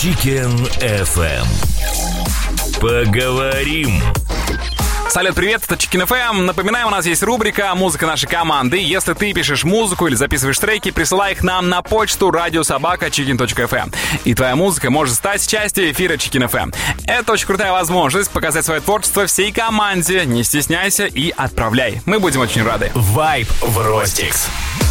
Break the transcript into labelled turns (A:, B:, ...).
A: Chicken FM. Поговорим.
B: Салют, привет, это Chicken FM. Напоминаю, у нас есть рубрика «Музыка нашей команды». Если ты пишешь музыку или записываешь треки, присылай их нам на почту radiosobaka.chicken.fm. И твоя музыка может стать частью эфира Chicken FM. Это очень крутая возможность показать свое творчество всей команде. Не стесняйся и отправляй. Мы будем очень рады.
A: Вайб в Ростикс.